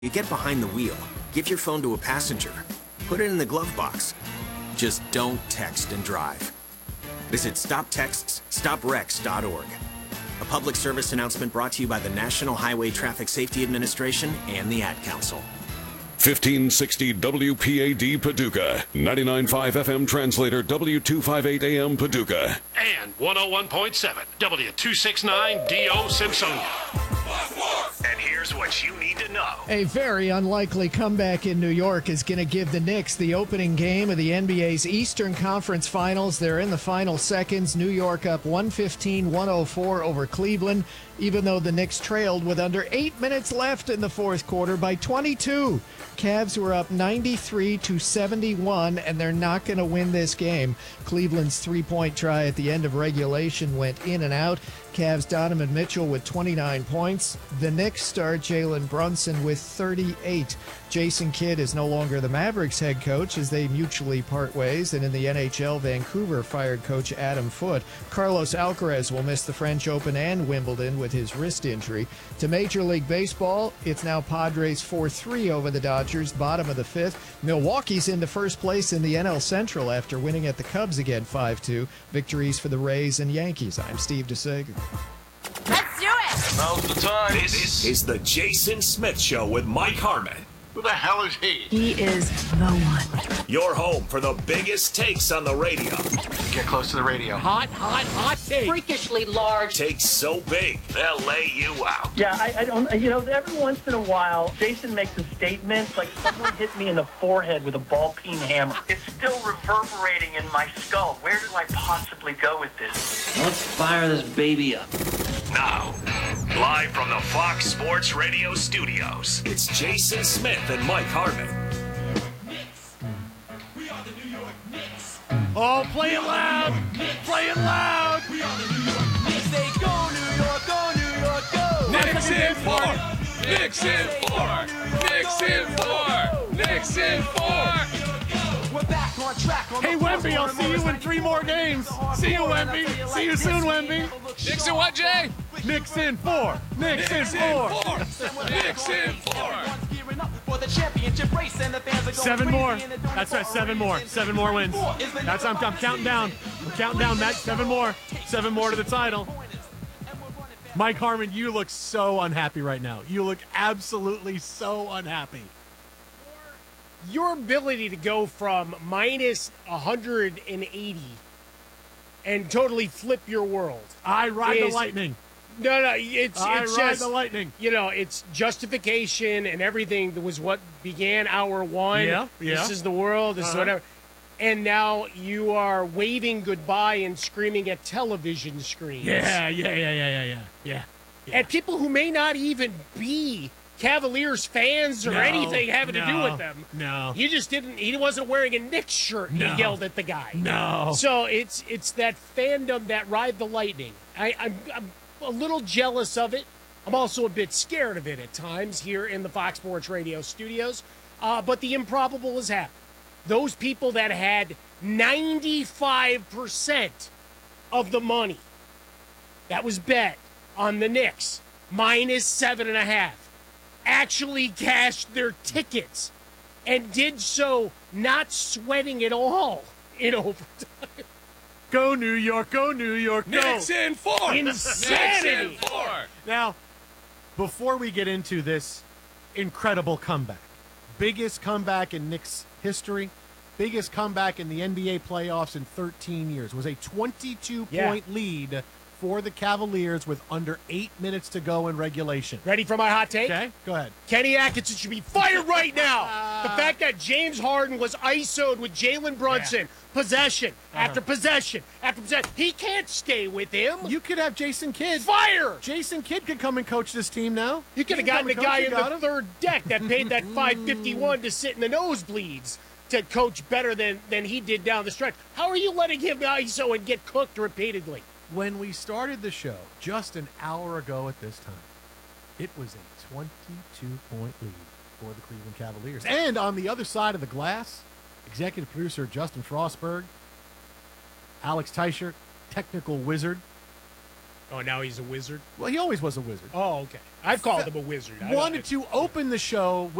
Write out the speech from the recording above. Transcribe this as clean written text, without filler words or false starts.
You get behind the wheel, give your phone to a passenger, put it in the glove box. Just don't text and drive. Visit StopTextsStopWrecks.org. A public service announcement brought to you by the National Highway Traffic Safety Administration and the Ad Council. 1560 WPAD Paducah, 99.5 FM translator W258 AM Paducah. And 101.7 W269 DO Simpsonia. And here's what you need to know. A very unlikely comeback in New York is going to give the Knicks the opening game of the NBA's Eastern Conference Finals. They're in the final seconds. New York up 115-104 over Cleveland, even though the Knicks trailed with under 8 minutes left in the fourth quarter by 22. Cavs were up 93-71, and they're not going to win this game. Cleveland's three-point try at the end of regulation went in and out. Cavs' Donovan Mitchell with 29 points. The Knicks star Jalen Brunson with 38. Jason Kidd is no longer the Mavericks head coach as they mutually part ways. And in the NHL, Vancouver fired coach Adam Foote. Carlos Alcaraz will miss the French Open and Wimbledon with his wrist injury. To Major League Baseball, it's now Padres 4-3 over the Dodgers, bottom of the fifth. Milwaukee's into first place in the NL Central after winning at the Cubs again 5-2. Victories for the Rays and Yankees. I'm Steve DeSager. Let's do it! Now's the time. This is the Jason Smith Show with Mike Harmon. Who the hell is he? He is the one. Your home for the biggest takes on the radio. Get close to the radio. Hot take. Freakishly large. Takes so big, they'll lay you out. Yeah, I don't, every once in a while, Jason makes a statement like someone hit me in the forehead with a ball-peen hammer. It's still reverberating in my skull. Where do I possibly go with this? Let's fire this baby up. Now, live from the Fox Sports Radio studios, it's Jason Smith and Mike Harmon. Oh, play it loud! Play it loud! Say go New York, go New York, go! Knicks in four! Knicks in four! Knicks in four! Knicks in four! We're back on track. Hey, Wemby, I'll see you in 3 more games. See you, Wemby. See you soon, Wemby. Knicks in what, Jay? Knicks in 4. Knicks in 4. Knicks in 4. 7 more. That's right, 7 more. 7 more wins. That's I'm counting down. I'm counting down, Matt. 7 more. 7 more to the title. Mike Harmon, you look so unhappy right now. You look absolutely so unhappy. Your ability to go from minus 180 and totally flip your world. I ride the lightning. No, it's ride just the lightning. It's justification and everything that was what began hour one. Yeah. This is the world. This is whatever. And now you are waving goodbye and screaming at television screens. Yeah. At people who may not even be Cavaliers fans or anything having to do with them. No. He just didn't. He wasn't wearing a Knicks shirt. No. He yelled at the guy. No. So it's that fandom that ride the lightning. I'm a little jealous of it. I'm also a bit scared of it at times here in the Fox Sports Radio studios. But the improbable has happened. Those people that had 95% of the money that was bet on the Knicks minus 7.5. actually cashed their tickets and did so not sweating at all in overtime. Go New York, go New York, go. Knicks in 4. Insanity. Knicks in 4. Now, before we get into this incredible comeback, biggest comeback in Knicks history, biggest comeback in the NBA playoffs in 13 years, was a 22-point lead for the Cavaliers with under 8 minutes to go in regulation. Ready for my hot take? Okay, go ahead. Kenny Atkinson should be fired right now. The fact that James Harden was ISO'd with Jalen Brunson, possession after possession after possession. He can't stay with him. You could have Jason Kidd. Fire! Jason Kidd could come and coach this team now. You could have gotten the guy in the third deck that paid that $551 to sit in the nosebleeds to coach better than he did down the stretch. How are you letting him ISO and get cooked repeatedly? When we started the show just an hour ago at this time, it was a 22-point lead for the Cleveland Cavaliers. And on the other side of the glass, executive producer Justin Frostberg, Alex Teicher, technical wizard, Oh, now he's a wizard? Well, he always was a wizard. Oh, okay. I've called him a wizard. Wanted to open the show